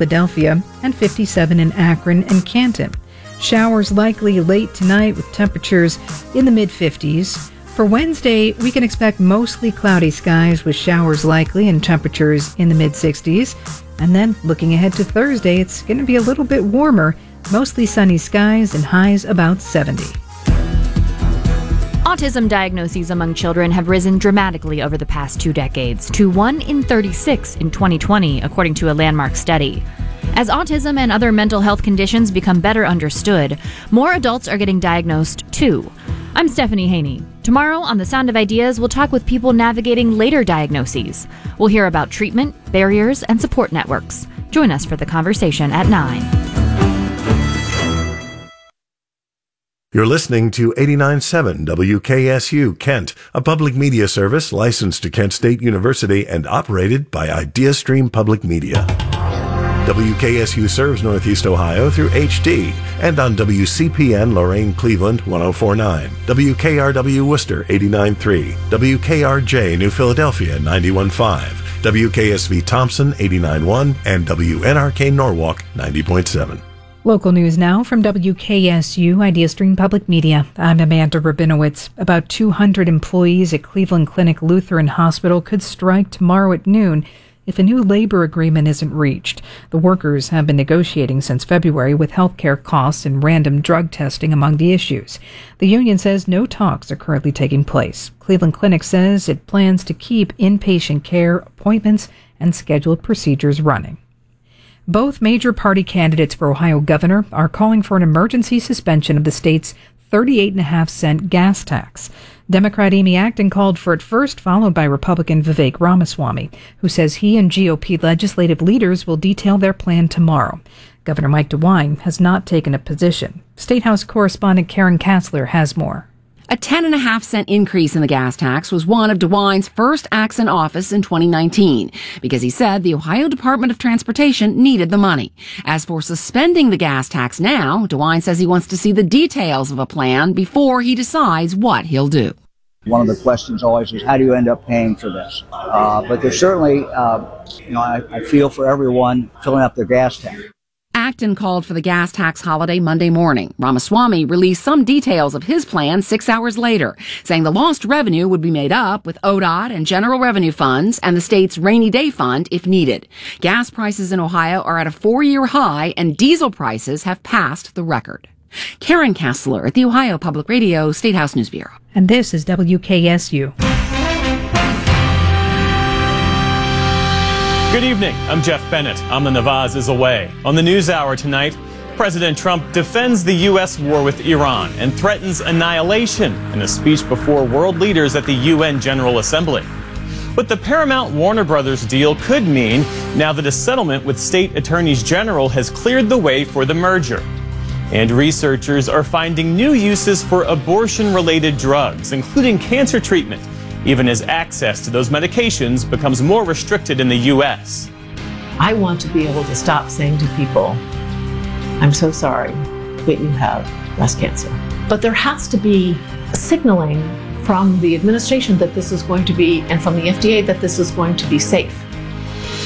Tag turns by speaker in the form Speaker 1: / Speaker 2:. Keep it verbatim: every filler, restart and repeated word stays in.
Speaker 1: Philadelphia, and fifty-seven in Akron and Canton. Showers likely late tonight with temperatures in the mid-fifties. For Wednesday, we can expect mostly cloudy skies with showers likely and temperatures in the mid-sixties. And then looking ahead to Thursday, it's going to be a little bit warmer, mostly sunny skies and highs about seventy.
Speaker 2: Autism diagnoses among children have risen dramatically over the past two decades, to one in thirty-six in twenty twenty, according to a landmark study. As autism and other mental health conditions become better understood, more adults are getting diagnosed too. I'm Stephanie Haney. Tomorrow on The Sound of Ideas, we'll talk with people navigating later diagnoses. We'll hear about treatment, barriers, and support networks. Join us for the conversation at nine.
Speaker 3: You're listening to eighty-nine point seven W K S U Kent, a public media service licensed to Kent State University and operated by IdeaStream Public Media. W K S U serves Northeast Ohio through H D and on W C P N Lorain Cleveland one oh four point nine, W K R W Worcester eighty-nine point three, W K R J New Philadelphia ninety-one point five, W K S V Thompson eighty-nine point one, and W N R K Norwalk ninety point seven.
Speaker 1: Local news now from W K S U IdeaStream Public Media. I'm Amanda Rabinowitz. About two hundred employees at Cleveland Clinic Lutheran Hospital could strike tomorrow at noon if a new labor agreement isn't reached. The workers have been negotiating since February with healthcare costs and random drug testing among the issues. The union says no talks are currently taking place. Cleveland Clinic says it plans to keep inpatient care, appointments, and scheduled procedures running. Both major party candidates for Ohio governor are calling for an emergency suspension of the state's thirty-eight point five cent gas tax. Democrat Amy Acton called for it first, followed by Republican Vivek Ramaswamy, who says he and G O P legislative leaders will detail their plan tomorrow. Governor Mike DeWine has not taken a position. State House correspondent Karen Kassler has more.
Speaker 4: A ten and a half cent increase in the gas tax was one of DeWine's first acts in office in twenty nineteen because he said the Ohio Department of Transportation needed the money. As for suspending the gas tax now, DeWine says he wants to see the details of a plan before he decides what he'll do.
Speaker 5: One of the questions always is, how do you end up paying for this? Uh, but there's certainly, uh, you know, I, I feel for everyone filling up their gas tank.
Speaker 4: Acton called for the gas tax holiday Monday morning. Ramaswamy released some details of his plan six hours later, saying the lost revenue would be made up with O D O T and general revenue funds and the state's rainy day fund if needed. Gas prices in Ohio are at a four-year high, and diesel prices have passed the record. Karen Kassler at the Ohio Public Radio State House News Bureau.
Speaker 1: And this is W K S U.
Speaker 6: Good evening. I'm Jeff Bennett. Amna Nawaz is away. On the NewsHour tonight, President Trump defends the U S war with Iran and threatens annihilation in a speech before world leaders at the U N General Assembly. What the Paramount Warner Brothers deal could mean now that a settlement with state attorneys general has cleared the way for the merger. And researchers are finding new uses for abortion-related drugs, including cancer treatment, even as access to those medications becomes more restricted in the U S.
Speaker 7: I want to be able to stop saying to people, I'm so sorry that you have breast cancer. But there has to be signaling from the administration that this is going to be, and from the F D A that this is going to be safe.